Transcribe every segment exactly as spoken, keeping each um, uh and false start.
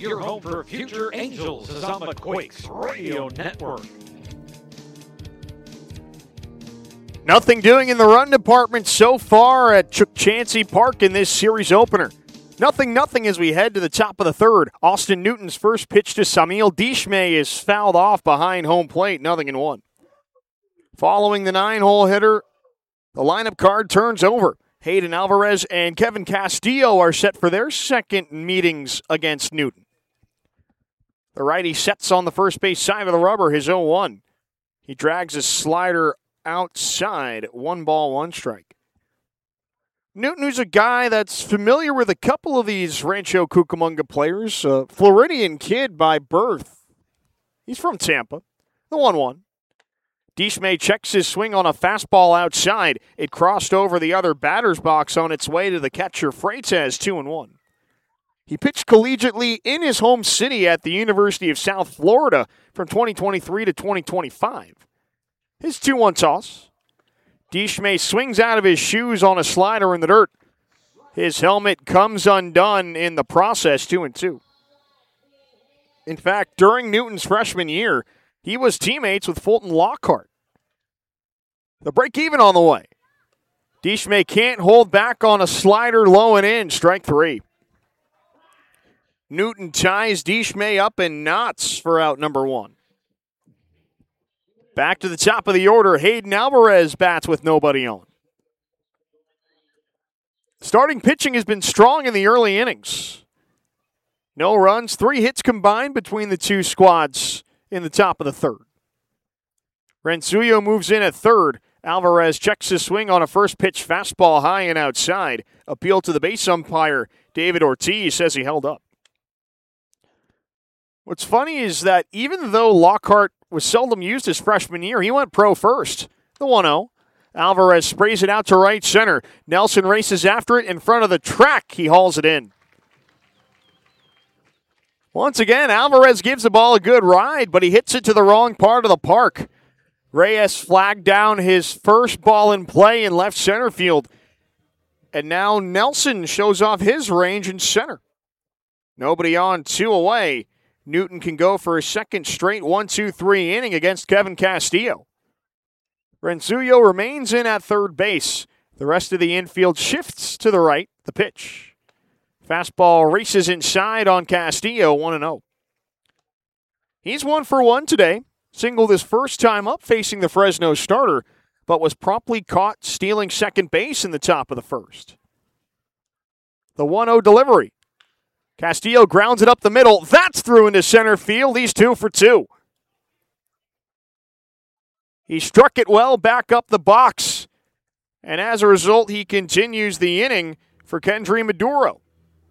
Your home for future Angels is on the Quakes Radio Network. Nothing doing in the run department so far at Chuck Chansey Park in this series opener. Nothing, nothing as we head to the top of the third. Austin Newton's first pitch to Samil Dishme is fouled off behind home plate, nothing in one. Following the nine-hole hitter, the lineup card turns over. Hayden Alvarez and Kevin Castillo are set for their second meetings against Newton. The righty sets on the first base side of the rubber, his oh one. He drags his slider outside, one ball, one strike. Newton, who's a guy that's familiar with a couple of these Rancho Cucamonga players, a Floridian kid by birth. He's from Tampa, the one one. Dishme checks his swing on a fastball outside. It crossed over the other batter's box on its way to the catcher, Freitas, two and one. He pitched collegiately in his home city at the University of South Florida from twenty twenty-three to twenty twenty-five. His two one toss. Dishme swings out of his shoes on a slider in the dirt. His helmet comes undone in the process, two and two. In fact, during Newton's freshman year, he was teammates with Fulton Lockhart. The break even on the way. Dishme can't hold back on a slider low and in, strike three. Newton ties Dishme up in knots for out number one. Back to the top of the order, Hayden Alvarez bats with nobody on. Starting pitching has been strong in the early innings. No runs, three hits combined between the two squads in the top of the third. Renzuyo moves in at third. Alvarez checks his swing on a first pitch fastball high and outside. Appeal to the base umpire, David Ortiz, says he held up. What's funny is that even though Lockhart was seldom used his freshman year, he went pro first. The one oh. Alvarez sprays it out to right center. Nelson races after it in front of the track. He hauls it in. Once again, Alvarez gives the ball a good ride, but he hits it to the wrong part of the park. Reyes flagged down his first ball in play in left center field. And now Nelson shows off his range in center. Nobody on, two away. Newton can go for a second straight one two three inning against Kevin Castillo. Renzuyo remains in at third base. The rest of the infield shifts to the right. The pitch. Fastball races inside on Castillo, one and oh. He's one for one today. Singled his first time up facing the Fresno starter, but was promptly caught stealing second base in the top of the first. The one oh delivery. Castillo grounds it up the middle. That's through into center field. He's two for two. He struck it well back up the box. And as a result, he continues the inning for Kendry Maduro.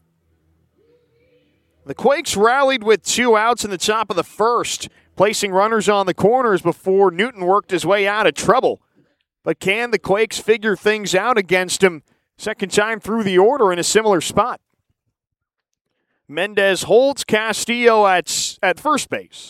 The Quakes rallied with two outs in the top of the first, placing runners on the corners before Newton worked his way out of trouble. But can the Quakes figure things out against him second time through the order in a similar spot? Mendez holds Castillo at, at first base.